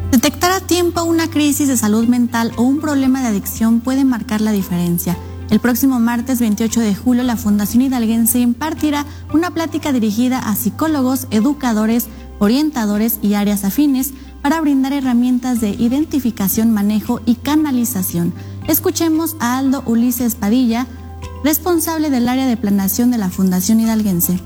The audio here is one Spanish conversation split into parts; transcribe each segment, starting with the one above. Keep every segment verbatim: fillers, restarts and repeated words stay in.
Detectar a tiempo una crisis de salud mental o un problema de adicción puede marcar la diferencia. El próximo martes veintiocho de julio, la Fundación Hidalguense impartirá una plática dirigida a psicólogos, educadores, orientadores y áreas afines para brindar herramientas de identificación, manejo y canalización. Escuchemos a Aldo Ulises Padilla, responsable del área de planeación de la Fundación Hidalguense.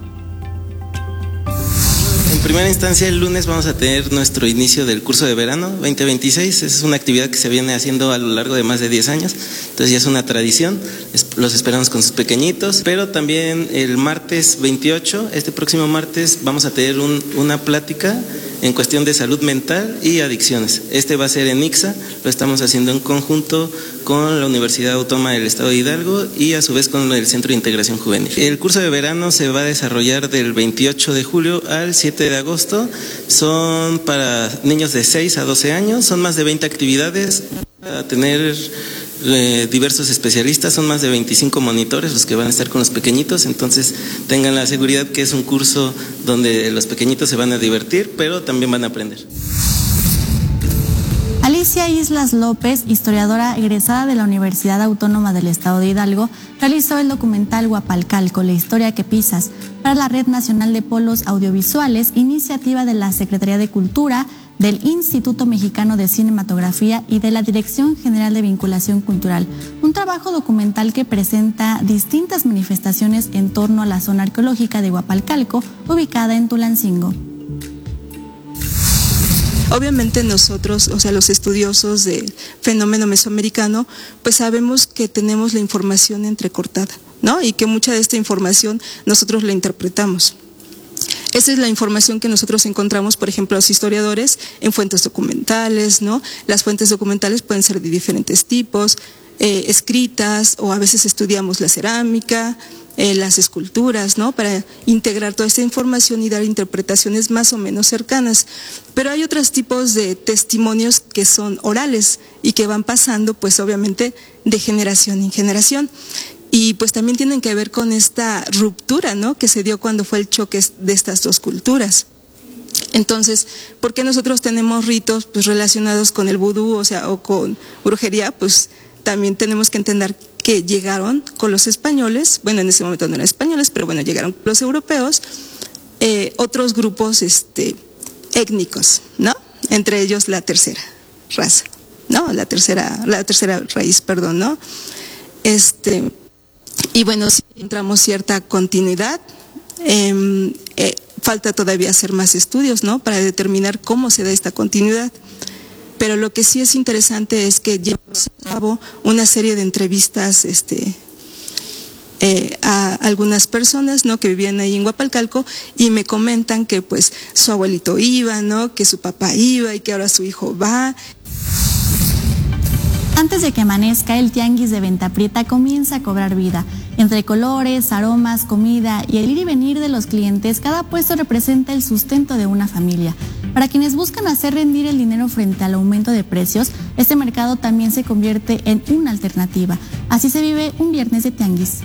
En primera instancia, el lunes vamos a tener nuestro inicio del curso de verano veinte veintiséis. Es una actividad que se viene haciendo a lo largo de más de diez años, entonces ya es una tradición. Los esperamos con sus pequeñitos, pero también el martes veintiocho, este próximo martes, vamos a tener un, una plática en cuestión de salud mental y adicciones. Este va a ser en Ixa, lo estamos haciendo en conjunto con la Universidad Autónoma del Estado de Hidalgo y a su vez con el Centro de Integración Juvenil. El curso de verano se va a desarrollar del veintiocho de julio al siete de agosto. Son para niños de seis a doce años, son más de veinte actividades, a tener eh, diversos especialistas, son más de veinticinco monitores los que van a estar con los pequeñitos, entonces tengan la seguridad que es un curso donde los pequeñitos se van a divertir, pero también van a aprender. Alicia Islas López, historiadora egresada de la Universidad Autónoma del Estado de Hidalgo, realizó el documental Huapalcalco, la historia que pisas, para la Red Nacional de Polos Audiovisuales, iniciativa de la Secretaría de Cultura, del Instituto Mexicano de Cinematografía y de la Dirección General de Vinculación Cultural. Un trabajo documental que presenta distintas manifestaciones en torno a la zona arqueológica de Huapalcalco, ubicada en Tulancingo. Obviamente nosotros, o sea, los estudiosos del fenómeno mesoamericano, pues sabemos que tenemos la información entrecortada, ¿no? Y que mucha de esta información nosotros la interpretamos. Esa es la información que nosotros encontramos, por ejemplo, los historiadores en fuentes documentales, ¿no? Las fuentes documentales pueden ser de diferentes tipos, eh, escritas, o a veces estudiamos la cerámica, Eh, las esculturas, ¿no? Para integrar toda esta información y dar interpretaciones más o menos cercanas. Pero hay otros tipos de testimonios que son orales y que van pasando, pues obviamente, de generación en generación. Y pues también tienen que ver con esta ruptura, ¿no? Que se dio cuando fue el choque de estas dos culturas. Entonces, ¿por qué nosotros tenemos ritos pues relacionados con el vudú, o sea, o con brujería? Pues también tenemos que entender que llegaron con los españoles, bueno, en ese momento no eran españoles, pero bueno, llegaron los europeos, eh, otros grupos este, étnicos, ¿no? Entre ellos la tercera raza, ¿no? La tercera, la tercera raíz, perdón, ¿no? Este, y bueno, sí encontramos cierta continuidad, eh, eh, falta todavía hacer más estudios, ¿no? Para determinar cómo se da esta continuidad. Pero lo que sí es interesante es que llevamos a cabo una serie de entrevistas este, eh, a algunas personas, ¿no? Que vivían ahí en Huapalcalco y me comentan que pues su abuelito iba, ¿no? Que su papá iba y que ahora su hijo va. Antes de que amanezca, el tianguis de Venta Prieta comienza a cobrar vida. Entre colores, aromas, comida y el ir y venir de los clientes, cada puesto representa el sustento de una familia. Para quienes buscan hacer rendir el dinero frente al aumento de precios, este mercado también se convierte en una alternativa. Así se vive un viernes de tianguis.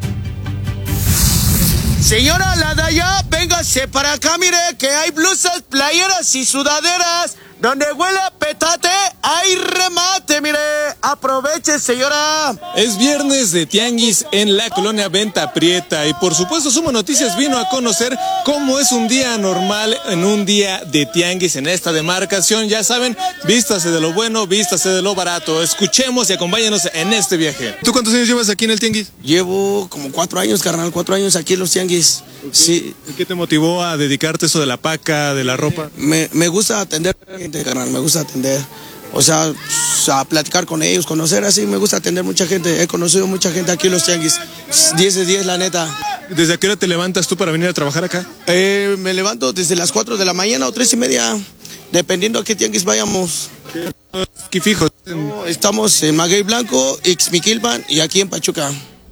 Señora, la de allá, véngase para acá, mire, que hay blusas, playeras y sudaderas. Donde huele a petate, hay remate, mire. Aproveche, señora. Es viernes de tianguis en la colonia Venta Prieta y por supuesto Sumo Noticias vino a conocer cómo es un día normal en un día de tianguis en esta demarcación. Ya saben, vístase de lo bueno, vístase de lo barato. Escuchemos y acompáñenos en este viaje. ¿Tú cuántos años llevas aquí en el tianguis? Llevo como cuatro años, carnal, cuatro años aquí en los tianguis. Sí. ¿Qué te motivó a dedicarte a eso de la paca, de la ropa? Me, me gusta atender a la gente, carnal, me gusta atender. O sea, a platicar con ellos, conocer así, me gusta atender mucha gente. He conocido mucha gente aquí en los tianguis. diez de diez, la neta. ¿Desde a qué hora te levantas tú para venir a trabajar acá? Eh, me levanto desde las cuatro de la mañana o tres y media, dependiendo a qué tianguis vayamos. Aquí fijo. No, estamos en Maguey Blanco, Ixmiquilpan y aquí en Pachuca.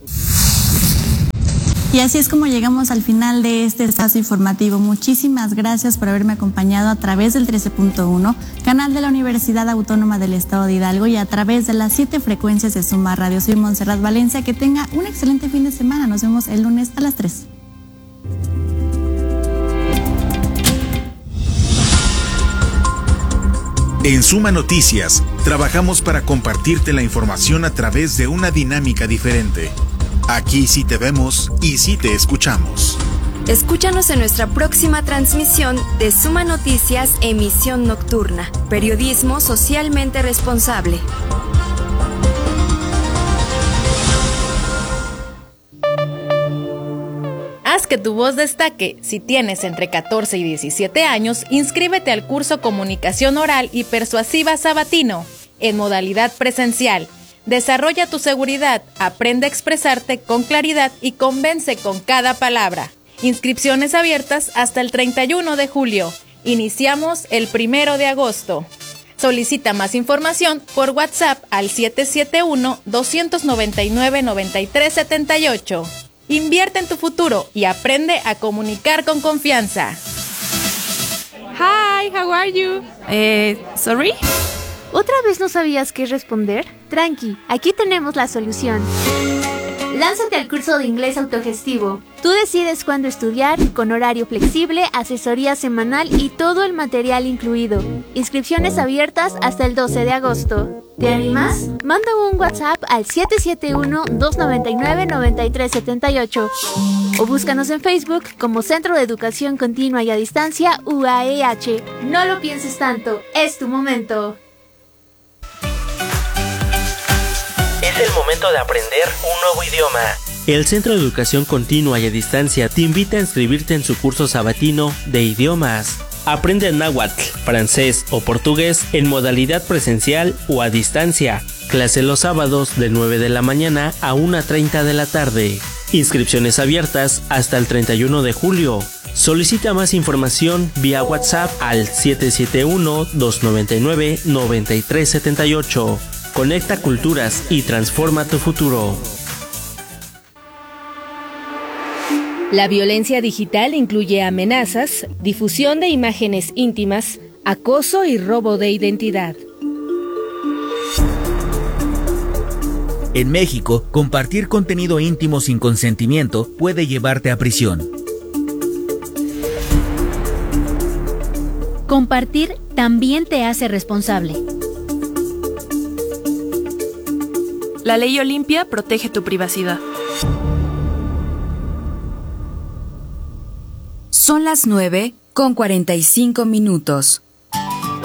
Y así es como llegamos al final de este espacio informativo. Muchísimas gracias por haberme acompañado a través del trece punto uno, canal de la Universidad Autónoma del Estado de Hidalgo y a través de las siete frecuencias de Suma Radio. Soy Montserrat Valencia, que tenga un excelente fin de semana. Nos vemos el lunes a las tres. En Suma Noticias, trabajamos para compartirte la información a través de una dinámica diferente. Aquí sí te vemos y sí te escuchamos. Escúchanos en nuestra próxima transmisión de Suma Noticias, emisión nocturna. Periodismo socialmente responsable. Haz que tu voz destaque. Si tienes entre catorce y diecisiete años, inscríbete al curso Comunicación Oral y Persuasiva Sabatino, en modalidad presencial. Desarrolla tu seguridad, aprende a expresarte con claridad y convence con cada palabra. Inscripciones abiertas hasta el treinta y uno de julio. Iniciamos el primero de agosto. Solicita más información por WhatsApp al siete siete uno, dos nueve nueve, nueve tres siete ocho. Invierte en tu futuro y aprende a comunicar con confianza. Hi, how are you? Eh, sorry? ¿Otra vez no sabías qué responder? Tranqui, aquí tenemos la solución. Lánzate al curso de inglés autogestivo. Tú decides cuándo estudiar, con horario flexible, asesoría semanal y todo el material incluido. Inscripciones abiertas hasta el doce de agosto. ¿Te animas? Manda un WhatsApp al siete siete uno, dos nueve nueve, nueve tres siete ocho o búscanos en Facebook como Centro de Educación Continua y a Distancia U A E H. No lo pienses tanto, es tu momento. Es el momento de aprender un nuevo idioma. El Centro de Educación Continua y a Distancia te invita a inscribirte en su curso sabatino de idiomas. Aprende náhuatl, francés o portugués en modalidad presencial o a distancia. Clase los sábados de nueve de la mañana a una treinta de la tarde. Inscripciones abiertas hasta el treinta y uno de julio. Solicita más información vía WhatsApp al siete siete uno, dos nueve nueve, nueve tres siete ocho. Conecta culturas y transforma tu futuro. La violencia digital incluye amenazas, difusión de imágenes íntimas, acoso y robo de identidad. En México, compartir contenido íntimo sin consentimiento puede llevarte a prisión. Compartir también te hace responsable. La ley Olimpia protege tu privacidad. Son las nueve con cuarenta y cinco minutos.